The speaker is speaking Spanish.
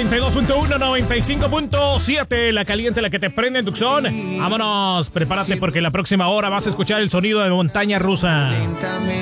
92.1, 95.7, la caliente, la que te prende en Tucson. Vámonos, prepárate porque la próxima hora vas a escuchar el sonido de montaña rusa.